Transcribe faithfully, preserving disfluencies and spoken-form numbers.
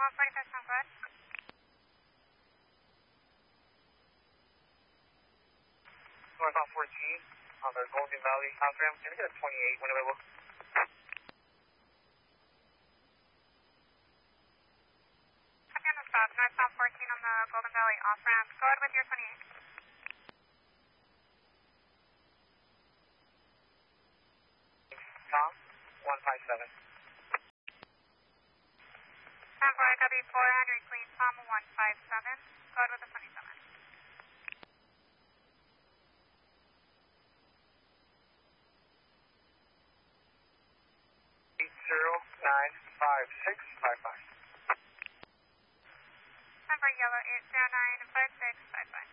one forty-five, sound good. Northbound fourteen on the Golden Valley off ramp. Can we get a twenty-eight when available? Copy on the stop. Northbound fourteen on the Golden Valley off ramp. Go ahead with your twenty-eight. Tom, one five seven. Convoy, copy four hundred, clean, Tom one five seven. Go ahead with the twenty-seven. Eight zero nine five six five five. Convoy, yellow eight zero nine five six five five.